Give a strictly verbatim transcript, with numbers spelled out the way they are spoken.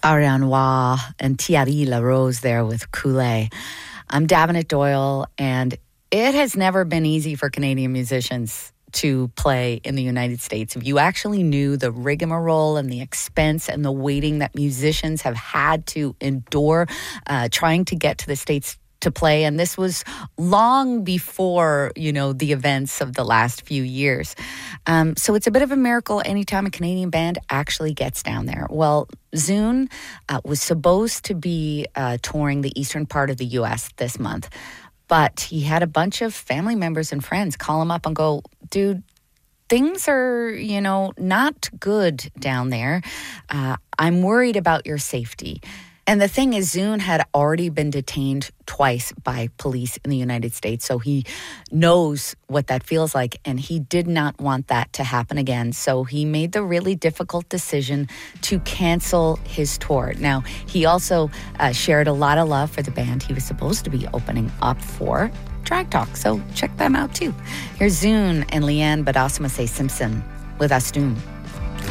Ariane Roy and Thierry Larose there with Coulee. I'm Davenant Doyle, and it has never been easy for Canadian musicians to play in the United States. If you actually knew the rigmarole and the expense and the waiting that musicians have had to endure uh, trying to get to the States to play, and this was long before, you know, the events of the last few years. Um, so it's a bit of a miracle anytime a Canadian band actually gets down there. Well, Zune uh, was supposed to be uh, touring the eastern part of the U S this month, but he had a bunch of family members and friends call him up and go, dude, things are, you know, not good down there. Uh, I'm worried about your safety. And the thing is, Zune had already been detained twice by police in the United States, so he knows what that feels like, and he did not want that to happen again. So he made the really difficult decision to cancel his tour. Now, he also uh, shared a lot of love for the band he was supposed to be opening up for, Drag Talk, so check them out too. Here's Zune and Leanne Badassamase Simpson with Astum.